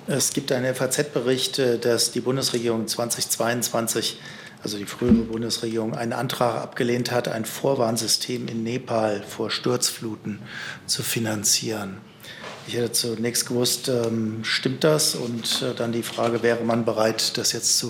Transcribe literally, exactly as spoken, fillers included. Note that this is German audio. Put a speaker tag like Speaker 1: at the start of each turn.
Speaker 1: Es gibt einen F A Z-Bericht, dass die Bundesregierung zweitausendzweiundzwanzig, also die frühere Bundesregierung, einen Antrag abgelehnt hat, ein Vorwarnsystem in Nepal vor Sturzfluten zu finanzieren. Ich hätte zunächst gewusst, stimmt das? Und dann die Frage, wäre man bereit, das jetzt zu